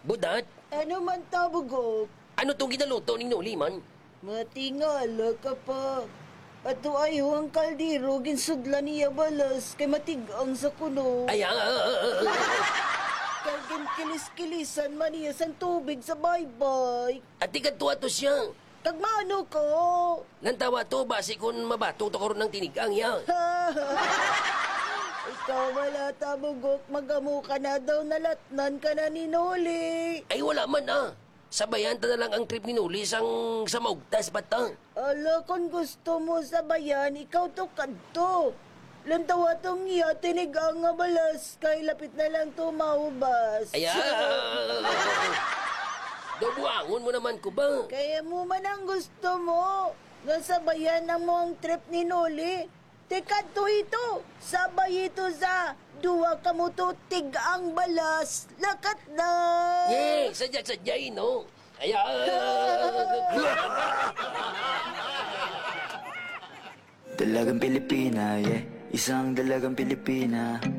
Budat, Ano man tabugok? ano tong ginaluto ni Noli man? Matingala ka pa. Ato ayo ang kaldero ginsudla niya balas kay matigang sa kuno. Ay, Kay kilis-kilisan man niya sa tubig sa baybay. at ikatuwa to siya. Tagmano ko. Lantawa to, base kung mabatong to karon ng tinigang ya. Ikaw wala tabugok, magamu ka na daw nalatnan ka na ni Noli. Ay, wala man Sabayan ta na lang ang trip ni Noli sa maugtas bata. Ala, kung gusto mo sabayan, ikaw to kadto. Lantawa tong iya, tinigang nga balas, kay lapit na lang tumaubas. Ay, Dabuangon mo naman ko ba? Kaya mo man ang gusto mo. Nga sabayan na mo ang trip ni Noli. Teka to ito. Sabay ito sa duwa ka mo to tigang balas. Lakat na. Sadya-sadya no? Ay, Dalagang Pilipina, yeah. Isang dalagang Pilipina.